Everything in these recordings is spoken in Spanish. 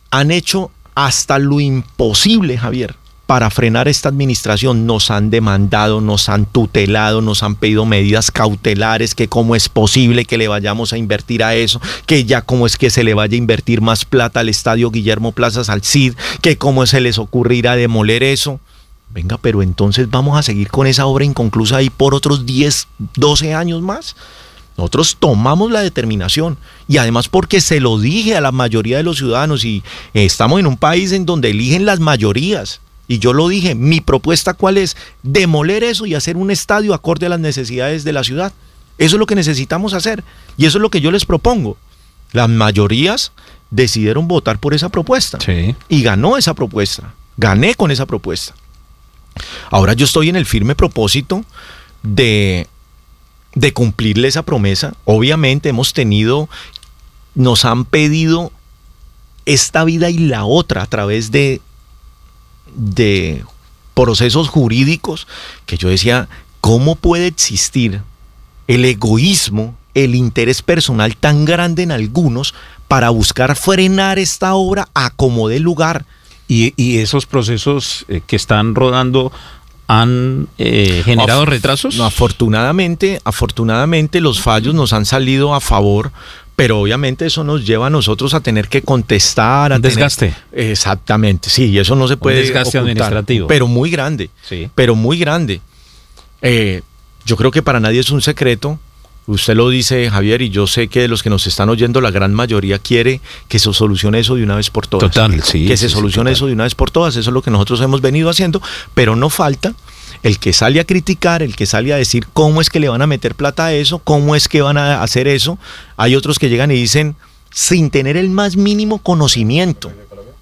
han hecho hasta lo imposible, Javier, para frenar esta administración. Nos han demandado, nos han tutelado, nos han pedido medidas cautelares, que cómo es posible que le vayamos a invertir a eso, que ya cómo es que se le vaya a invertir más plata al estadio Guillermo Plaza Salcid, que cómo se les ocurre ir a demoler eso. Venga, pero entonces vamos a seguir con esa obra inconclusa ahí por otros 10, 12 años más. Nosotros tomamos la determinación, y además porque se lo dije a la mayoría de los ciudadanos, y estamos en un país en donde eligen las mayorías. Y yo lo dije, mi propuesta ¿cuál es? Demoler eso y hacer un estadio acorde a las necesidades de la ciudad. Eso es lo que necesitamos hacer, y eso es lo que yo les propongo. Las mayorías decidieron votar por esa propuesta, sí, y ganó esa propuesta, gané con esa propuesta. Ahora yo estoy en el firme propósito de cumplirle esa promesa. Obviamente nos han pedido esta vida y la otra a través de procesos jurídicos, que yo decía, ¿cómo puede existir el egoísmo, el interés personal tan grande en algunos para buscar frenar esta obra a como dé lugar? ¿Y esos procesos que están rodando han generado retrasos? No, afortunadamente los fallos nos han salido a favor, pero obviamente eso nos lleva a nosotros a tener que contestar. Desgaste. Exactamente, sí, y eso no se puede desgaste ocultar, administrativo. Pero muy grande, sí. Pero muy grande. Yo creo que para nadie es un secreto. Usted lo dice, Javier, y yo sé que de los que nos están oyendo, la gran mayoría quiere que se solucione eso de una vez por todas. Total, sí. Que se solucione eso de una vez por todas. Eso es lo que nosotros hemos venido haciendo, pero no falta el que sale a criticar, el que sale a decir cómo es que le van a meter plata a eso, cómo es que van a hacer eso. Hay otros que llegan y dicen, sin tener el más mínimo conocimiento,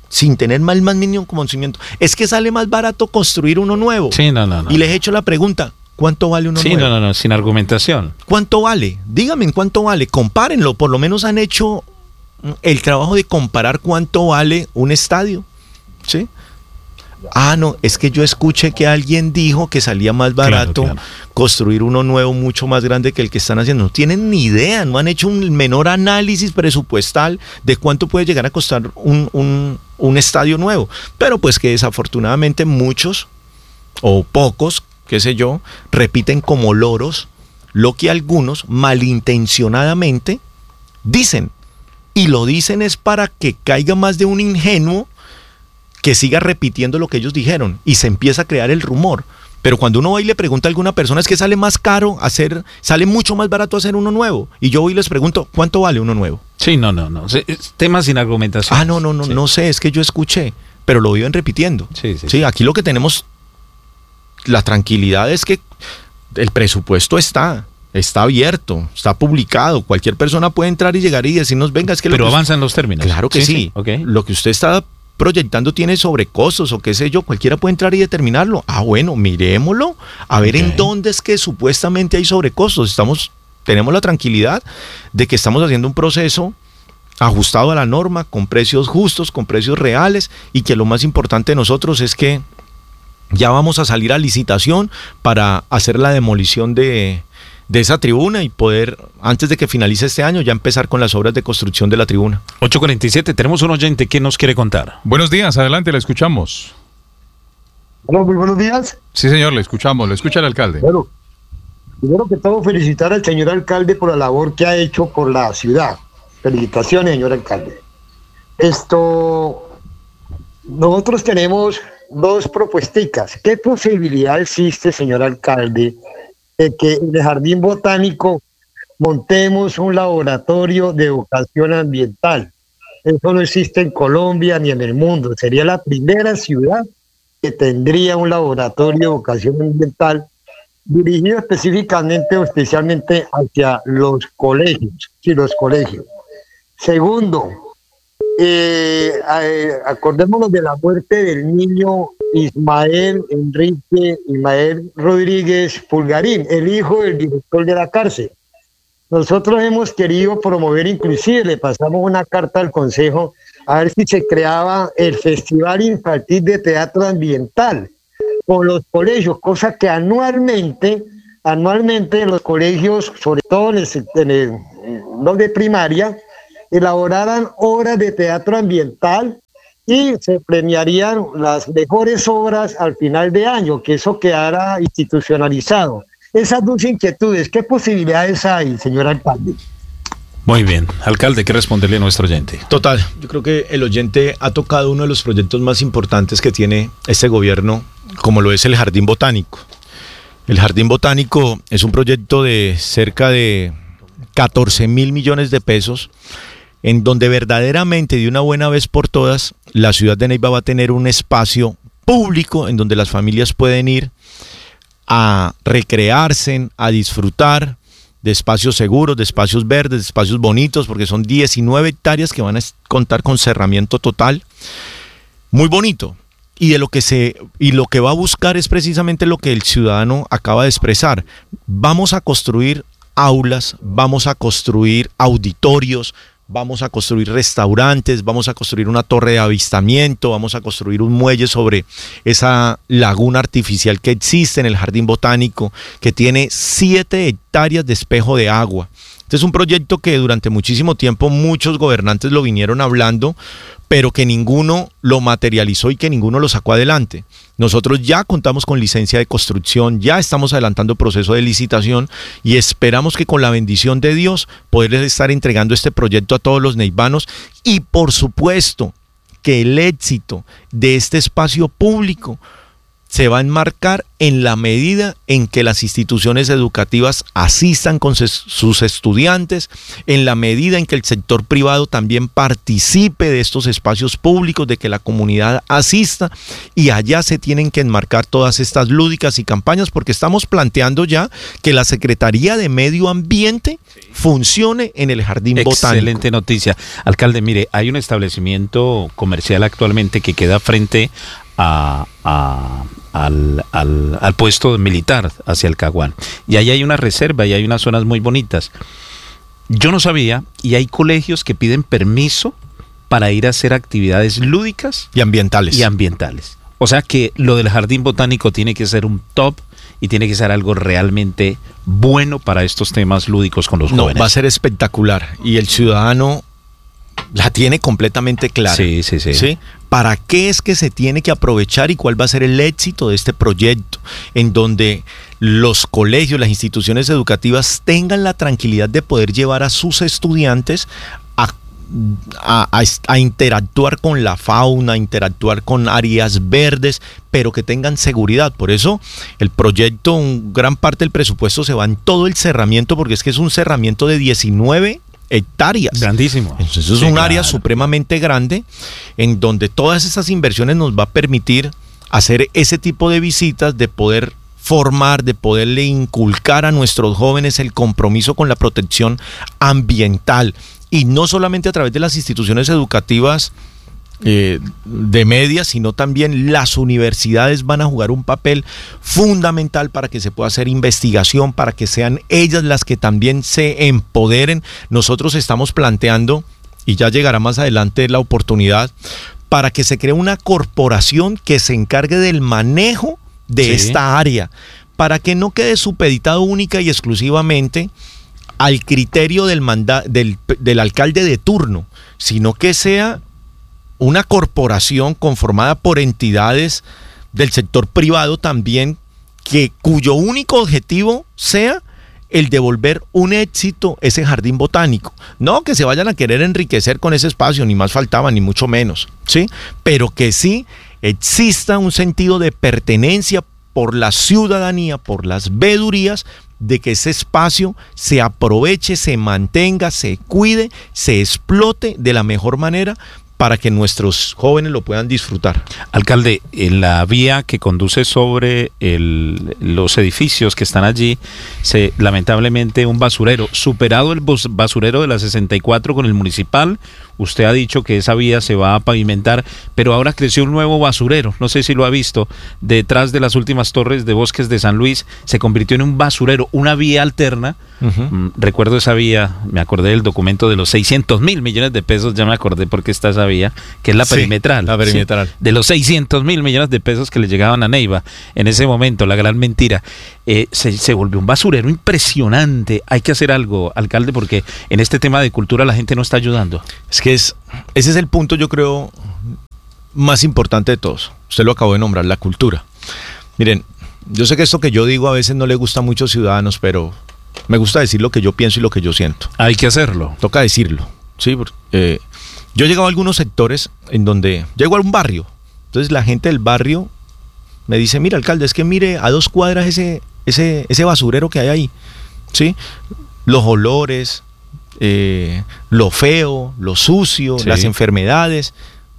es que sale más barato construir uno nuevo. Sí, no. Y les he hecho la pregunta, ¿cuánto vale uno nuevo? Sí, no, sin argumentación. ¿Cuánto vale? Díganme en cuánto vale, compárenlo, por lo menos han hecho el trabajo de comparar cuánto vale un estadio, ¿sí? No, es que yo escuché que alguien dijo que salía más barato construir uno nuevo mucho más grande que el que están haciendo. No tienen ni idea, no han hecho un menor análisis presupuestal de cuánto puede llegar a costar un estadio nuevo. Pero pues que desafortunadamente muchos o pocos, qué sé yo, repiten como loros lo que algunos malintencionadamente dicen. Y lo dicen es para que caiga más de un ingenuo que siga repitiendo lo que ellos dijeron y se empieza a crear el rumor. Pero cuando uno va y le pregunta a alguna persona, es que sale más caro sale mucho más barato hacer uno nuevo. Y yo voy y les pregunto, ¿cuánto vale uno nuevo? Sí, no. Temas sin argumentación. No sé, es que yo escuché, pero lo viven repitiendo. Sí, aquí lo que tenemos, la tranquilidad es que el presupuesto está abierto, está publicado. Cualquier persona puede entrar y llegar y decirnos, venga, es que... Pero avanzan los términos. Claro que sí. Okay. Lo que usted está proyectando tiene sobrecostos o qué sé yo, cualquiera puede entrar y determinarlo. Bueno, miremoslo, a ver en dónde es que supuestamente hay sobrecostos. Tenemos la tranquilidad de que estamos haciendo un proceso ajustado a la norma, con precios justos, con precios reales, y que lo más importante de nosotros es que ya vamos a salir a licitación para hacer la demolición de esa tribuna y poder, antes de que finalice este año, ya empezar con las obras de construcción de la tribuna. 8:47, tenemos un oyente que nos quiere contar. Buenos días, adelante, le escuchamos. Hola, muy buenos días. Sí, señor, le escuchamos, le escucha el alcalde. Bueno, primero que todo, felicitar al señor alcalde por la labor que ha hecho por la ciudad. Felicitaciones, señor alcalde. Nosotros tenemos dos propuesticas. ¿Qué posibilidad existe, señor alcalde, de que en el Jardín Botánico montemos un laboratorio de educación ambiental? Eso no existe en Colombia ni en el mundo. Sería la primera ciudad que tendría un laboratorio de educación ambiental dirigido específicamente o especialmente hacia los colegios. Sí, los colegios. Segundo, acordémonos de la muerte del niño Ismael Rodríguez Pulgarín, el hijo del director de la cárcel. Nosotros hemos querido promover, inclusive le pasamos una carta al Consejo a ver si se creaba el Festival Infantil de Teatro Ambiental con los colegios, cosa que anualmente los colegios, sobre todo en los de primaria, elaboraran obras de teatro ambiental y se premiarían las mejores obras al final de año, que eso quedara institucionalizado. Esas dos inquietudes, ¿qué posibilidades hay, señor alcalde? Muy bien. Alcalde, ¿qué responderle a nuestro oyente? Total, yo creo que el oyente ha tocado uno de los proyectos más importantes que tiene este gobierno, como lo es el Jardín Botánico. El Jardín Botánico es un proyecto de cerca de 14.000 millones de pesos, en donde verdaderamente, de una buena vez por todas, la ciudad de Neiva va a tener un espacio público en donde las familias pueden ir a recrearse, a disfrutar de espacios seguros, de espacios verdes, de espacios bonitos, porque son 19 hectáreas que van a contar con cerramiento total. Muy bonito. Y lo que va a buscar es precisamente lo que el ciudadano acaba de expresar. Vamos a construir aulas, vamos a construir auditorios, vamos a construir restaurantes, vamos a construir una torre de avistamiento, vamos a construir un muelle sobre esa laguna artificial que existe en el Jardín Botánico, que tiene 7 hectáreas de espejo de agua. Este es un proyecto que durante muchísimo tiempo muchos gobernantes lo vinieron hablando, pero que ninguno lo materializó y que ninguno lo sacó adelante. Nosotros ya contamos con licencia de construcción, ya estamos adelantando proceso de licitación y esperamos que con la bendición de Dios poderles estar entregando este proyecto a todos los neivanos y por supuesto que el éxito de este espacio público se va a enmarcar en la medida en que las instituciones educativas asistan con sus estudiantes, en la medida en que el sector privado también participe de estos espacios públicos, de que la comunidad asista, y allá se tienen que enmarcar todas estas lúdicas y campañas, porque estamos planteando ya que la Secretaría de Medio Ambiente funcione en el Jardín Botánico. Excelente noticia. Alcalde, mire, hay un establecimiento comercial actualmente que queda frente al puesto militar hacia el Caguán. Y ahí hay una reserva y hay unas zonas muy bonitas. Yo no sabía, y hay colegios que piden permiso para ir a hacer actividades lúdicas y ambientales. O sea que lo del Jardín Botánico tiene que ser un top y tiene que ser algo realmente bueno para estos temas lúdicos con los jóvenes. No, va a ser espectacular y el ciudadano la tiene completamente clara. Sí. ¿Para qué es que se tiene que aprovechar y cuál va a ser el éxito de este proyecto? En donde los colegios, las instituciones educativas tengan la tranquilidad de poder llevar a sus estudiantes a interactuar con la fauna, a interactuar con áreas verdes, pero que tengan seguridad. Por eso el proyecto, gran parte del presupuesto se va en todo el cerramiento, porque es que es un cerramiento de 19 hectáreas. Grandísimo. Entonces es un área supremamente grande en donde todas esas inversiones nos va a permitir hacer ese tipo de visitas, de poder formar, de poderle inculcar a nuestros jóvenes el compromiso con la protección ambiental, y no solamente a través de las instituciones educativas de media, sino también las universidades van a jugar un papel fundamental para que se pueda hacer investigación, para que sean ellas las que también se empoderen. Nosotros estamos planteando, y ya llegará más adelante la oportunidad, para que se cree una corporación que se encargue del manejo de esta área, para que no quede supeditado única y exclusivamente al criterio del alcalde de turno, sino que sea una corporación conformada por entidades del sector privado también, cuyo único objetivo sea el devolver un éxito ese Jardín Botánico. No que se vayan a querer enriquecer con ese espacio, ni más faltaba, ni mucho menos, ¿sí? Pero que sí exista un sentido de pertenencia por la ciudadanía, por las vedurías, de que ese espacio se aproveche, se mantenga, se cuide, se explote de la mejor manera para que nuestros jóvenes lo puedan disfrutar. Alcalde, en la vía que conduce sobre los edificios que están allí, lamentablemente un basurero, superado el basurero de la 64 con el municipal, usted ha dicho que esa vía se va a pavimentar, pero ahora creció un nuevo basurero, no sé si lo ha visto, detrás de las últimas torres de Bosques de San Luis, se convirtió en un basurero, una vía alterna. Recuerdo esa vía, me acordé del documento de los 600.000 millones de pesos, ya me acordé por qué está esa vía, que es la perimetral. La perimetral. ¿Sí? De los 600.000 millones de pesos que le llegaban a Neiva en ese momento, la gran mentira. Se volvió un basurero impresionante. Hay que hacer algo, alcalde, porque en este tema de cultura la gente no está ayudando. Es que ese es el punto, yo creo, más importante de todos, usted lo acabó de nombrar, la cultura. Miren, yo sé que esto que yo digo a veces no le gusta a muchos ciudadanos, pero me gusta decir lo que yo pienso y lo que yo siento. Hay que hacerlo. Toca decirlo, ¿sí? Porque, yo he llegado a algunos sectores en donde llego a un barrio, entonces la gente del barrio me dice, mira, alcalde, es que mire a 2 cuadras ese basurero que hay ahí, ¿sí? Los olores, lo feo, lo sucio, Sí. las enfermedades,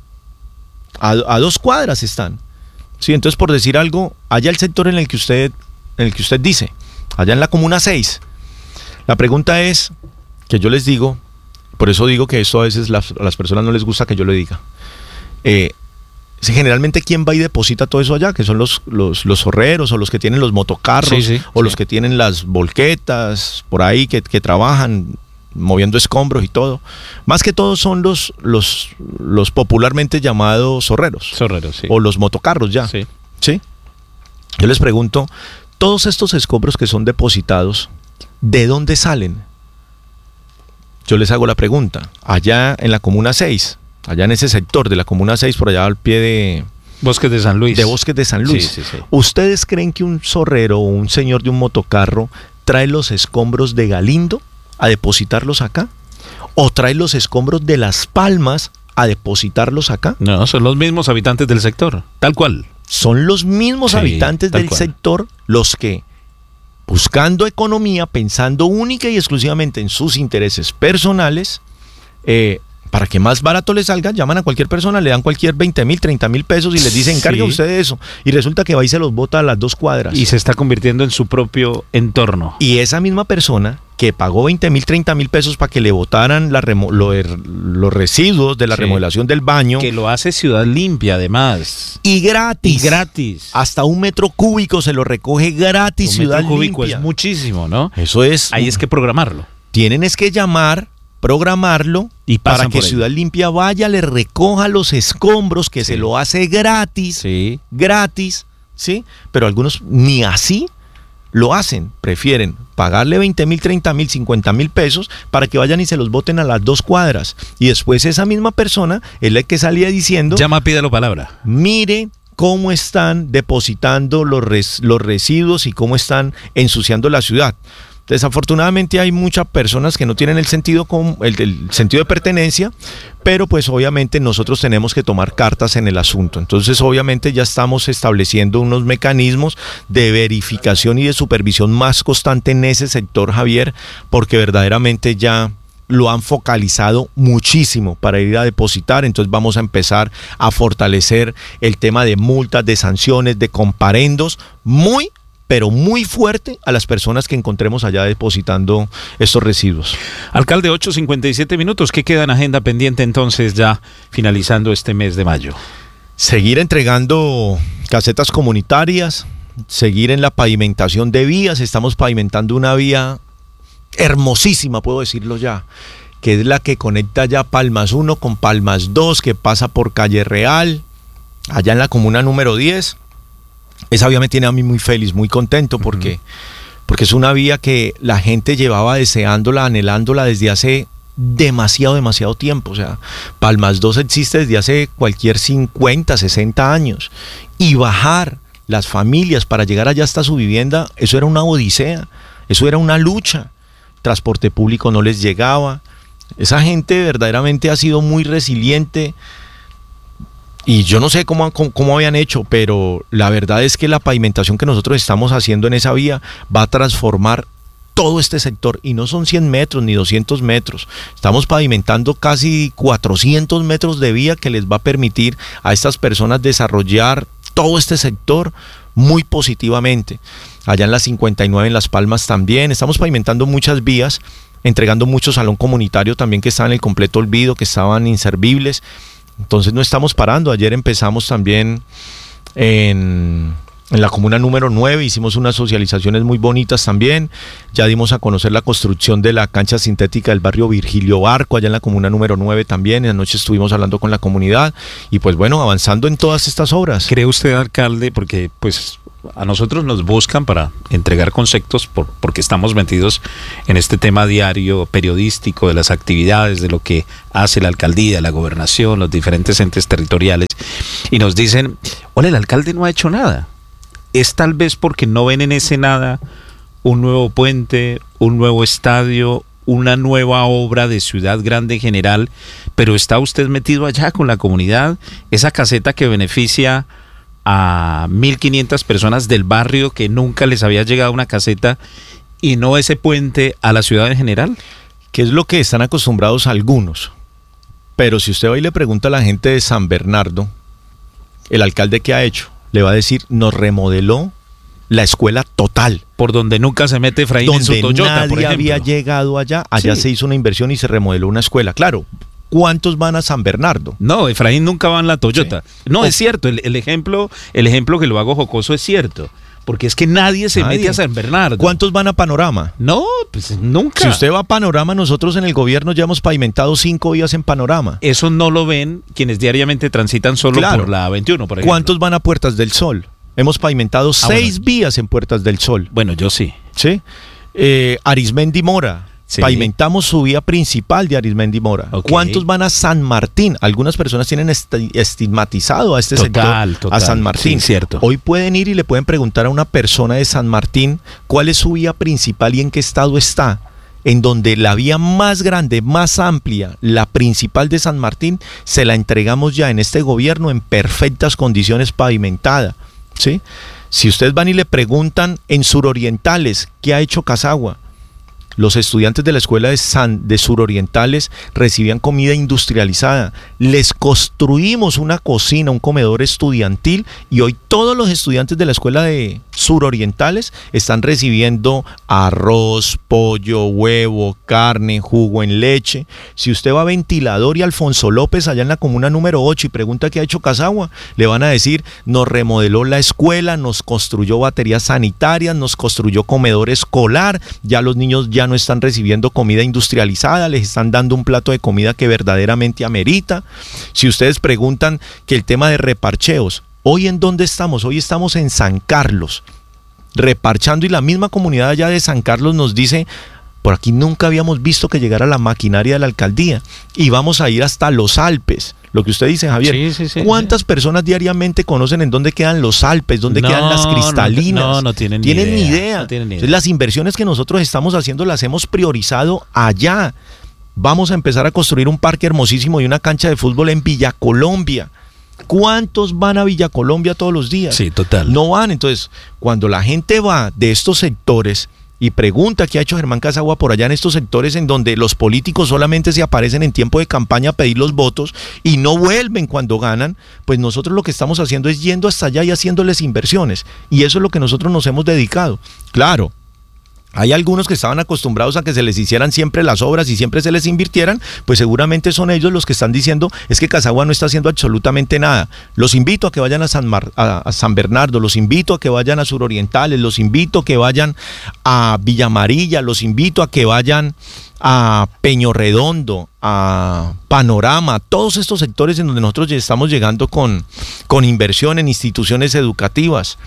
a 2 cuadras están. Sí, entonces por decir algo, allá el sector en el que usted dice, allá en la Comuna 6, la pregunta es, que yo les digo, por eso digo que esto a veces a las personas no les gusta que yo lo diga, generalmente ¿quién va y deposita todo eso allá? Que son los zorreros o los que tienen los motocarros, Sí, o los que tienen las volquetas por ahí que trabajan moviendo escombros y todo. Más que todo son los popularmente llamados zorreros. Zorreros, sí. O los motocarros ya. Sí. ¿Sí? Yo les pregunto, todos estos escombros que son depositados, ¿de dónde salen? Yo les hago la pregunta. Allá en la Comuna 6, allá en ese sector de la Comuna 6, por allá al pie de Bosques de San Luis. Bosques de San Luis. Sí, sí, sí. ¿Ustedes creen que un zorrero o un señor de un motocarro trae los escombros de Galindo a depositarlos acá? ¿O trae los escombros de Las Palmas a depositarlos acá? No, son los mismos habitantes del sector, tal cual. Son los mismos Sí, habitantes tal del cual. sector los que, buscando economía, pensando única y exclusivamente en sus intereses personales, para que más barato les salga, llaman a cualquier persona, le dan cualquier 20,000, 30,000 pesos y les dicen, Sí. encargue usted de eso. Y resulta que va y se los bota a las 2 cuadras. Y se está convirtiendo en su propio entorno. Y esa misma persona que pagó 20,000, 30,000 pesos para que le botaran los residuos de la Sí. remodelación del baño, Que lo hace Ciudad Limpia, además. y gratis. Y gratis. Hasta 1 metro cúbico se lo recoge gratis. Un Ciudad metro cúbico Limpia. es muchísimo, ¿no? Eso es. Ahí es que programarlo. Tienen es que llamar, programarlo, Y pasan para que por ello. Ciudad Limpia vaya, le recoja los escombros, que Sí. se lo hace gratis, Sí. gratis, ¿sí? Pero algunos ni así lo hacen, prefieren pagarle 20,000, 30,000, 50,000 pesos para que vayan y se los boten a las 2 cuadras. Y después esa misma persona es la que salía diciendo, Llama, pídelo palabra. mire cómo están depositando los residuos y cómo están ensuciando la ciudad. Desafortunadamente hay muchas personas que no tienen el sentido de pertenencia, pero pues obviamente nosotros tenemos que tomar cartas en el asunto. Entonces obviamente ya estamos estableciendo unos mecanismos de verificación y de supervisión más constante en ese sector, Javier, porque verdaderamente ya lo han focalizado muchísimo para ir a depositar. Entonces vamos a empezar a fortalecer el tema de multas, de sanciones, de comparendos, pero muy fuerte a las personas que encontremos allá depositando estos residuos. Alcalde, 8:57 minutos. ¿Qué queda en agenda pendiente entonces ya finalizando este mes de mayo? Seguir entregando casetas comunitarias, seguir en la pavimentación de vías. Estamos pavimentando una vía hermosísima, puedo decirlo ya, que es la que conecta ya Palmas 1 con Palmas 2, que pasa por Calle Real, allá en la comuna número 10. Esa vía me tiene a mí muy feliz, muy contento, porque es una vía que la gente llevaba deseándola, anhelándola desde hace demasiado tiempo. O sea, Palmas 2 existe desde hace cualquier 50, 60 años. Y bajar las familias para llegar allá hasta su vivienda, eso era una odisea, eso era una lucha. Transporte público no les llegaba. Esa gente verdaderamente ha sido muy resiliente. Y yo no sé cómo habían hecho, pero la verdad es que la pavimentación que nosotros estamos haciendo en esa vía va a transformar todo este sector. Y no son 100 metros ni 200 metros. Estamos pavimentando casi 400 metros de vía que les va a permitir a estas personas desarrollar todo este sector muy positivamente. Allá en la 59 en Las Palmas también. Estamos pavimentando muchas vías, entregando mucho salón comunitario también que está en el completo olvido, que estaban inservibles. Entonces no estamos parando. Ayer empezamos también en la comuna número 9, hicimos unas socializaciones muy bonitas también. Ya dimos a conocer la construcción de la cancha sintética del barrio Virgilio Barco, allá en la comuna número 9 también. En la noche estuvimos hablando con la comunidad y pues bueno, avanzando en todas estas obras. ¿Cree usted, alcalde, porque pues a nosotros nos buscan para entregar conceptos porque estamos metidos en este tema diario, periodístico, de las actividades, de lo que hace la alcaldía, la gobernación, los diferentes entes territoriales, y nos dicen, hola, el alcalde no ha hecho nada. Es tal vez porque no ven en ese nada un nuevo puente, un nuevo estadio, una nueva obra de Ciudad Grande en general, pero está usted metido allá con la comunidad, esa caseta que beneficia a 1.500 personas del barrio que nunca les había llegado una caseta, y no ese puente a la ciudad en general. Que es lo que están acostumbrados algunos. Pero si usted hoy le pregunta a la gente de San Bernardo, el alcalde, ¿qué ha hecho? Le va a decir, nos remodeló la escuela total. Por donde nunca se mete Efraín en su Toyota, donde nadie por ejemplo. había llegado allá Sí. se hizo una inversión y se remodeló una escuela. Claro, ¿cuántos van a San Bernardo? No, Efraín nunca va en la Toyota. Sí. No, es cierto, el ejemplo que lo hago jocoso es cierto. Porque es que nadie se mete a San Bernardo. ¿Cuántos van a Panorama? No, pues nunca. Si usted va a Panorama, nosotros en el gobierno ya hemos pavimentado 5 vías en Panorama. Eso no lo ven quienes diariamente transitan solo Claro. por la 21, por ejemplo. ¿Cuántos van a Puertas del Sol? Hemos pavimentado 6 vías en Puertas del Sol. Bueno, yo sí. ¿Sí? Arismendi Mora. Sí. Pavimentamos su vía principal de Arismendi Mora. Ok. ¿Cuántos van a San Martín? Algunas personas tienen estigmatizado a este sector, a San Martín. Sí, cierto. Hoy pueden ir y le pueden preguntar a una persona de San Martín cuál es su vía principal y en qué estado está. En donde la vía más grande, más amplia, la principal de San Martín, se la entregamos ya en este gobierno en perfectas condiciones, pavimentada. ¿Sí? Si ustedes van y le preguntan en surorientales, ¿qué ha hecho Casagua? Los estudiantes de la escuela de surorientales recibían comida industrializada. Les construimos una cocina, un comedor estudiantil, y hoy todos los estudiantes de la escuela de surorientales están recibiendo arroz, pollo, huevo, carne, jugo en leche. Si usted va a Ventilador y Alfonso López allá en la comuna número 8 y pregunta qué ha hecho Casagua, le van a decir, nos remodeló la escuela, nos construyó baterías sanitarias, nos construyó comedor escolar, ya los niños ya no están recibiendo comida industrializada, les están dando un plato de comida que verdaderamente amerita. Si ustedes preguntan que el tema de reparcheos, ¿hoy en dónde estamos? Hoy estamos en San Carlos, reparchando, y la misma comunidad allá de San Carlos nos dice, por aquí nunca habíamos visto que llegara la maquinaria de la alcaldía, y vamos a ir hasta los Alpes. Lo que usted dice, Javier, Sí, ¿cuántas personas diariamente conocen en dónde quedan los Alpes, dónde quedan las cristalinas? No tienen ni idea. No tienen ni idea. Entonces, las inversiones que nosotros estamos haciendo las hemos priorizado allá. Vamos a empezar a construir un parque hermosísimo y una cancha de fútbol en Villa Colombia. ¿Cuántos van a Villa Colombia todos los días? Sí, total. No van. Entonces, cuando la gente va de estos sectores y pregunta qué ha hecho Germán Casagua por allá en estos sectores en donde los políticos solamente se aparecen en tiempo de campaña a pedir los votos y no vuelven cuando ganan, pues nosotros lo que estamos haciendo es yendo hasta allá y haciéndoles inversiones. Y eso es lo que nosotros nos hemos dedicado. Claro, hay algunos que estaban acostumbrados a que se les hicieran siempre las obras y siempre se les invirtieran, pues seguramente son ellos los que están diciendo, es que Casagua no está haciendo absolutamente nada. Los invito a que vayan a San Bernardo, los invito a que vayan a Surorientales, los invito a que vayan a Villa Amarilla, los invito a que vayan a Peño Redondo, a Panorama, todos estos sectores en donde nosotros ya estamos llegando con inversión en instituciones educativas.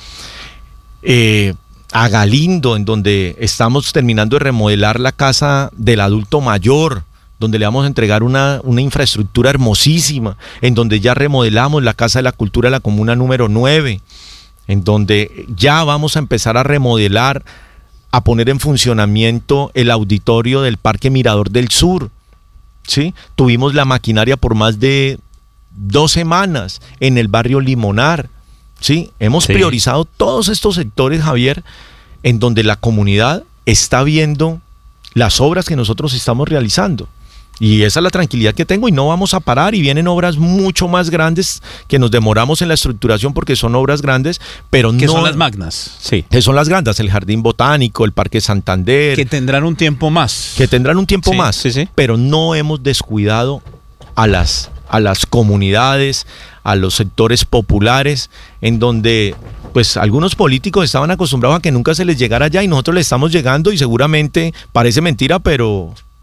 A Galindo, en donde estamos terminando de remodelar la casa del adulto mayor, donde le vamos a entregar una infraestructura hermosísima, en donde ya remodelamos la Casa de la Cultura de la Comuna número 9, en donde ya vamos a empezar a remodelar, a poner en funcionamiento el auditorio del Parque Mirador del Sur. ¿Sí? Tuvimos la maquinaria por más de 2 semanas en el barrio Limonar. Sí, hemos priorizado todos estos sectores, Javier, en donde la comunidad está viendo las obras que nosotros estamos realizando. Y esa es la tranquilidad que tengo, y no vamos a parar, y vienen obras mucho más grandes que nos demoramos en la estructuración porque son obras grandes, pero que no son las magnas, sí. Que son las grandes, el Jardín Botánico, el Parque Santander. Que tendrán un tiempo más. Sí, pero no hemos descuidado a las comunidades, a los sectores populares, en donde pues algunos políticos estaban acostumbrados a que nunca se les llegara allá, y nosotros le estamos llegando, y seguramente parece mentira, pero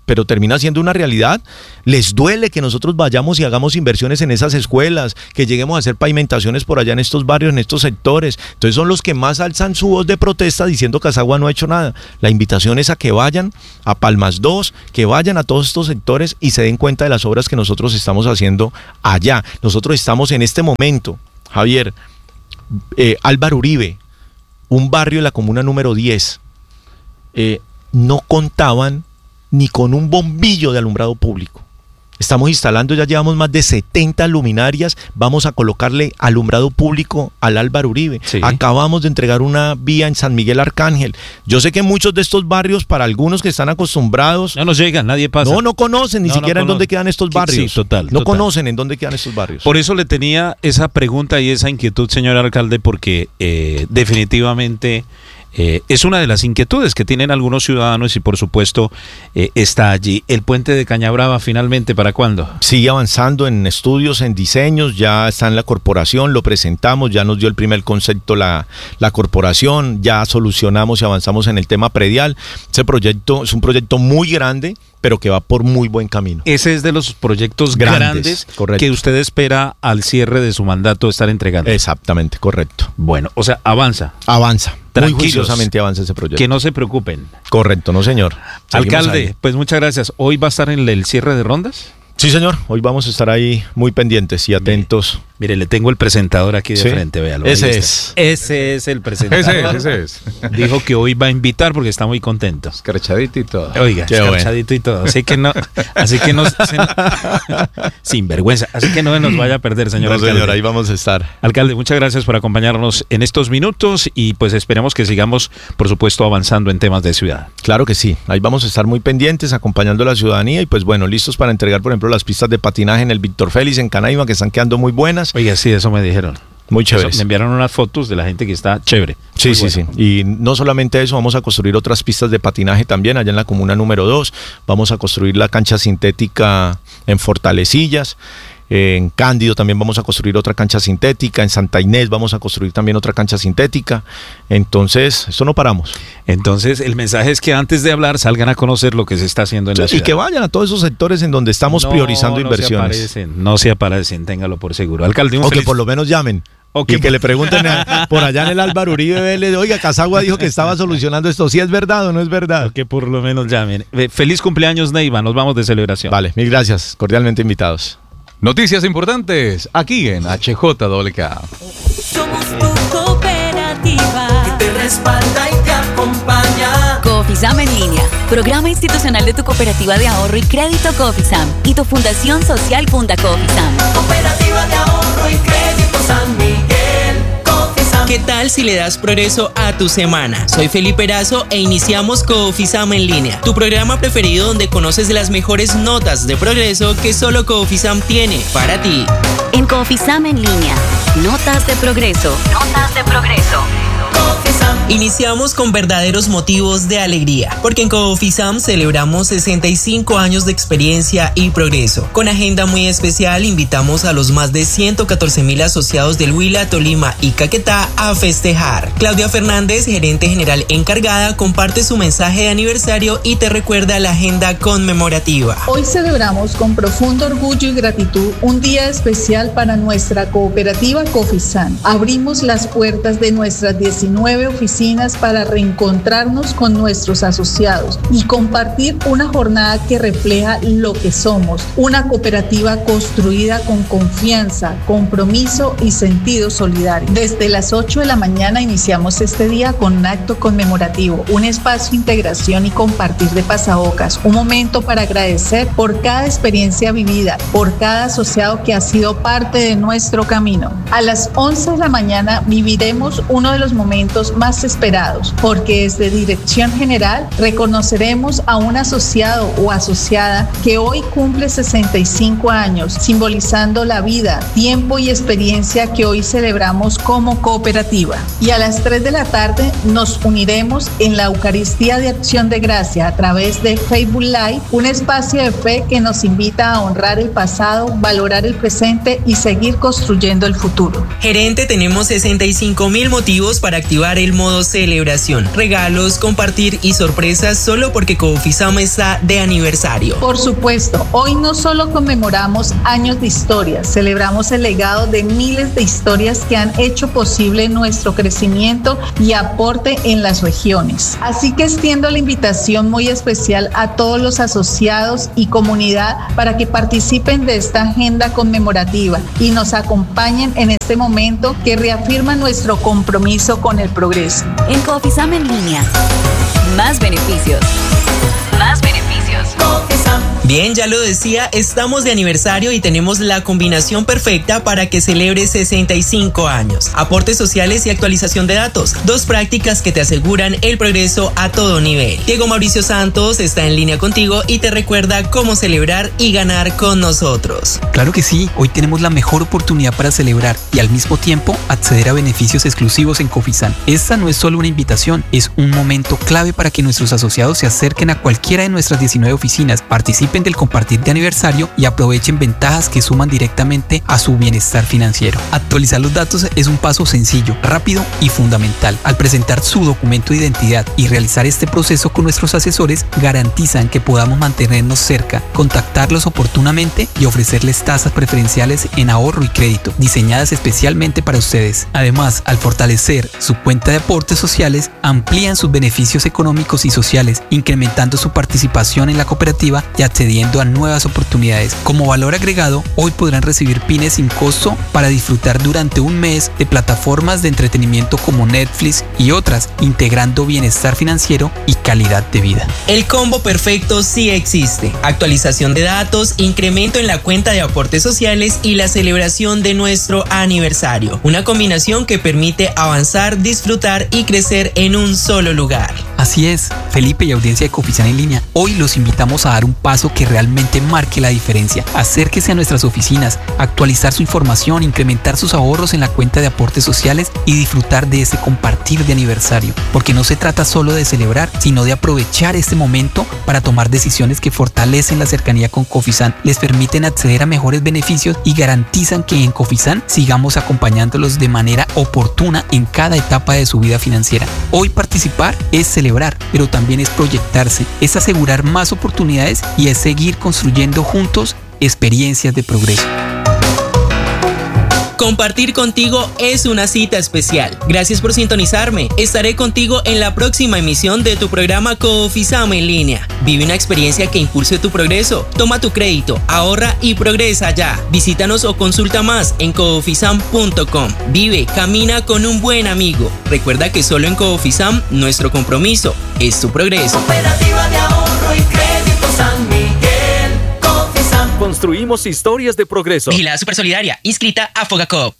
pero termina siendo una realidad. Les duele que nosotros vayamos y hagamos inversiones en esas escuelas, que lleguemos a hacer pavimentaciones por allá en estos barrios, en estos sectores. Entonces son los que más alzan su voz de protesta diciendo que Casagua no ha hecho nada. La invitación es a que vayan a Palmas 2, que vayan a todos estos sectores y se den cuenta de las obras que nosotros estamos haciendo allá. Nosotros estamos en este momento, Javier, Álvaro Uribe, un barrio de la comuna número 10, no contaban ni con un bombillo de alumbrado público. Estamos instalando, ya llevamos más de 70 luminarias, vamos a colocarle alumbrado público al Álvaro Uribe. Sí. Acabamos de entregar una vía en San Miguel Arcángel. Yo sé que muchos de estos barrios, para algunos que están acostumbrados... No nos llegan, nadie pasa. No conocen ni siquiera en dónde quedan estos barrios. Sí, total. Conocen en dónde quedan estos barrios. Por eso le tenía esa pregunta y esa inquietud, señor alcalde, porque definitivamente... es una de las inquietudes que tienen algunos ciudadanos y por supuesto está allí. ¿El puente de Cañabrava finalmente para cuándo? Sigue avanzando en estudios, en diseños, ya está en la corporación, lo presentamos, ya nos dio el primer concepto la corporación, ya solucionamos y avanzamos en el tema predial. Ese proyecto es un proyecto muy grande, pero que va por muy buen camino. Ese es de los proyectos grandes que usted espera al cierre de su mandato estar entregando. Exactamente, correcto. Bueno, o sea, avanza. Muy juiciosamente avanza ese proyecto. Que no se preocupen. Correcto, no señor. Seguimos alcalde, ahí. Pues muchas gracias. ¿Hoy va a estar en el cierre de rondas? Sí, señor. Hoy vamos a estar ahí muy pendientes y atentos. Mire, le tengo el presentador aquí de frente, véalo. Ese es el presentador. Ese es. Dijo que hoy va a invitar porque está muy contento. Escarchadito y todo. Oiga, escarchadito y todo. Así que no sin vergüenza. Así que no se nos vaya a perder, señor alcalde. Señor, ahí vamos a estar. Alcalde, muchas gracias por acompañarnos en estos minutos y pues esperemos que sigamos, por supuesto, avanzando en temas de ciudad. Claro que sí. Ahí vamos a estar muy pendientes, acompañando a la ciudadanía y pues bueno, listos para entregar, por ejemplo, las pistas de patinaje en el Víctor Félix, en Canaima, que están quedando muy buenas. Oiga, sí, eso me dijeron. Muy chévere. Me enviaron unas fotos de la gente que está chévere. Sí. Y no solamente eso, vamos a construir otras pistas de patinaje también allá en la comuna número 2. Vamos a construir la cancha sintética en Fortalecillas. En Cándido también vamos a construir otra cancha sintética. En Santa Inés vamos a construir también otra cancha sintética. Entonces, esto no paramos. Entonces, el mensaje es que antes de hablar salgan a conocer lo que se está haciendo en la ciudad. Y que vayan a todos esos sectores en donde estamos priorizando inversiones. No se aparecen, téngalo por seguro. Alcalde, que por lo menos llamen. Y que le pregunten por allá en el Álvaro Uribe, oiga, Casagua dijo que estaba solucionando esto. ¿Sí es verdad o no es verdad? O que por lo menos llamen. Feliz cumpleaños, Neiva. Nos vamos de celebración. Vale, mil gracias. Cordialmente invitados. Noticias importantes aquí en HJWK. Somos tu cooperativa que te respalda y te acompaña. Coofisam en línea, programa institucional de tu cooperativa de ahorro y crédito Coofisam y tu fundación social Funda Coofisam. Cooperativa de ahorro y crédito San Miguel. ¿Qué tal si le das progreso a tu semana? Soy Felipe Erazo e iniciamos Coofisam en línea, tu programa preferido donde conoces las mejores notas de progreso que solo Coofisam tiene para ti. En Coofisam en línea, notas de progreso. Notas de progreso. Iniciamos con verdaderos motivos de alegría, porque en Coofisam celebramos 65 años de experiencia y progreso. Con agenda muy especial, invitamos a los más de 114.000 asociados del Huila, Tolima y Caquetá a festejar. Claudia Fernández, gerente general encargada, comparte su mensaje de aniversario y te recuerda la agenda conmemorativa. Hoy celebramos con profundo orgullo y gratitud un día especial para nuestra cooperativa Coofisam. Abrimos las puertas de nuestras 19 oficinas para reencontrarnos con nuestros asociados y compartir una jornada que refleja lo que somos, una cooperativa construida con confianza, compromiso y sentido solidario. Desde las 8 de la mañana iniciamos este día con un acto conmemorativo, un espacio de integración y compartir de pasabocas, un momento para agradecer por cada experiencia vivida, por cada asociado que ha sido parte de nuestro camino. A las 11 de la mañana viviremos uno de los momentos más esperados, porque desde Dirección General reconoceremos a un asociado o asociada que hoy cumple 65 años, simbolizando la vida, tiempo y experiencia que hoy celebramos como cooperativa. Y a las 3 de la tarde nos uniremos en la Eucaristía de Acción de Gracia a través de Facebook Live, un espacio de fe que nos invita a honrar el pasado, valorar el presente y seguir construyendo el futuro. Gerente, tenemos 65.000 motivos para activar el el modo celebración. Regalos, compartir y sorpresas solo porque Cofisam está de aniversario. Por supuesto, hoy no solo conmemoramos años de historia, celebramos el legado de miles de historias que han hecho posible nuestro crecimiento y aporte en las regiones. Así que extiendo la invitación muy especial a todos los asociados y comunidad para que participen de esta agenda conmemorativa y nos acompañen en este momento que reafirma nuestro compromiso con el progreso. En Cofisam en línea, más beneficios. Más beneficios. Cofisam. Bien, ya lo decía, estamos de aniversario y tenemos la combinación perfecta para que celebres 65 años. Aportes sociales y actualización de datos, dos prácticas que te aseguran el progreso a todo nivel. Diego Mauricio Santos está en línea contigo y te recuerda cómo celebrar y ganar con nosotros. Claro que sí, hoy tenemos la mejor oportunidad para celebrar y al mismo tiempo acceder a beneficios exclusivos en Cofisam. Esta no es solo una invitación, es un momento clave para que nuestros asociados se acerquen a cualquiera de nuestras 19 oficinas, participen del compartir de aniversario y aprovechen ventajas que suman directamente a su bienestar financiero. Actualizar los datos es un paso sencillo, rápido y fundamental. Al presentar su documento de identidad y realizar este proceso con nuestros asesores, garantizan que podamos mantenernos cerca, contactarlos oportunamente y ofrecerles tasas preferenciales en ahorro y crédito, diseñadas especialmente para ustedes. Además, al fortalecer su cuenta de aportes sociales, amplían sus beneficios económicos y sociales, incrementando su participación en la cooperativa y accediendo a nuevas oportunidades. Como valor agregado, hoy podrán recibir pines sin costo para disfrutar durante un mes de plataformas de entretenimiento como Netflix y otras, integrando bienestar financiero y calidad de vida. El combo perfecto sí existe. Actualización de datos, incremento en la cuenta de aportes sociales y la celebración de nuestro aniversario. Una combinación que permite avanzar, disfrutar y crecer en un solo lugar. Así es, Felipe y audiencia de Cofisam en línea, hoy los invitamos a dar un paso que realmente marque la diferencia. Acérquese a nuestras oficinas, actualizar su información, incrementar sus ahorros en la cuenta de aportes sociales y disfrutar de este compartir de aniversario. Porque no se trata solo de celebrar, sino de aprovechar este momento para tomar decisiones que fortalecen la cercanía con Cofisam, les permiten acceder a mejores beneficios y garantizan que en Cofisam sigamos acompañándolos de manera oportuna en cada etapa de su vida financiera. Hoy participar es celebrar, pero también es proyectarse, es asegurar más oportunidades y es seguir construyendo juntos experiencias de progreso. Compartir contigo es una cita especial. Gracias por sintonizarme. Estaré contigo en la próxima emisión de tu programa Cofisam en línea. Vive una experiencia que impulse tu progreso. Toma tu crédito, ahorra y progresa ya. Visítanos o consulta más en cofisam.com. Vive, camina con un buen amigo. Recuerda que solo en Cofisam nuestro compromiso es tu progreso. Cooperativa de ahorro y crédito San Miguel. Construimos historias de progreso. Vigilada Supersolidaria, inscrita a Fogacop.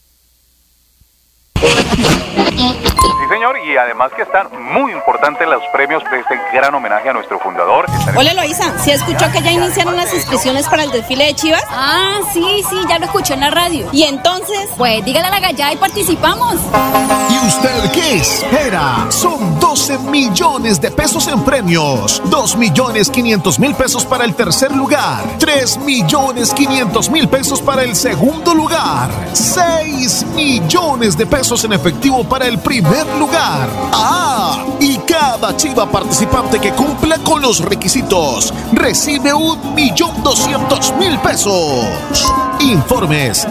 Sí, señor, y además que están muy importantes los premios de este gran homenaje a nuestro fundador. Hola, Loisa, ¿sí escuchó que ya iniciaron las inscripciones para el desfile de Chivas? Ah, sí, ya lo escuché en la radio. ¿Y entonces? Pues dígale a la gallada y participamos. ¿Y usted qué espera? Son 12 millones de pesos en premios, 2.500.000 pesos para el tercer lugar, 3.500.000 pesos para el segundo lugar, 6 millones de pesos en efectivo para el primer lugar. ¡Ah! Y cada chiva participante que cumpla con los requisitos recibe 1.200.000 pesos. Informes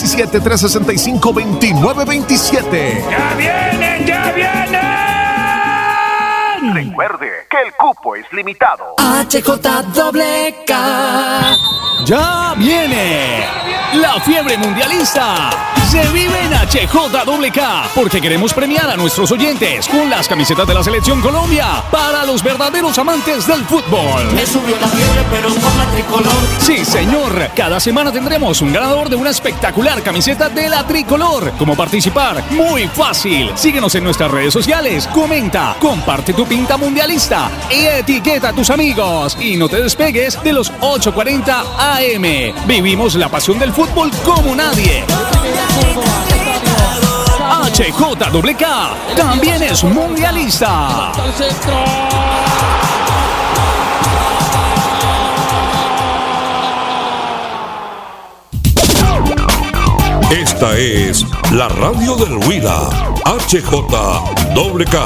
317-365-2927. ¡Ya vienen, ya vienen! Recuerde que el cupo es limitado. HJWK. ¡Ya viene! ¡La fiebre mundialista! Se vive en HJWK porque queremos premiar a nuestros oyentes con las camisetas de la Selección Colombia para los verdaderos amantes del fútbol. Me subió la fiebre pero con la tricolor. Sí, señor. Cada semana tendremos un ganador de una espectacular camiseta de la tricolor. ¿Cómo participar? Muy fácil. Síguenos en nuestras redes sociales. Comenta, comparte tu pinta mundialista y etiqueta a tus amigos. Y no te despegues de los 8:40 AM. Vivimos la pasión del fútbol como nadie. HJWK también es mundialista. Esta es la radio del Huila, HJWK.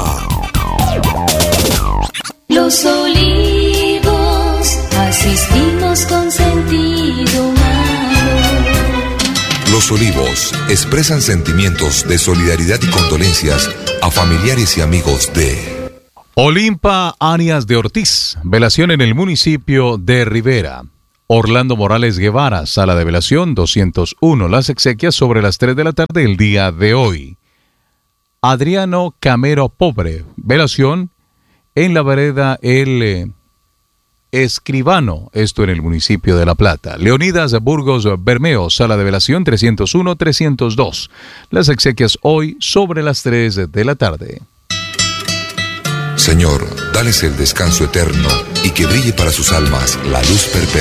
Los Olivos, asistimos con sentido humano. Los Olivos expresan sentimientos de solidaridad y condolencias a familiares y amigos de Olimpa Arias de Ortiz, velación en el municipio de Rivera. Orlando Morales Guevara, sala de velación 201, las exequias sobre las 3 de la tarde el día de hoy. Adriano Camero Pobre, velación en la vereda El Escribano, esto en el municipio de La Plata. Leonidas Burgos Bermeo, sala de velación 301-302, las exequias hoy sobre las 3 de la tarde. Señor, dales el descanso eterno y que brille para sus almas la luz perpetua.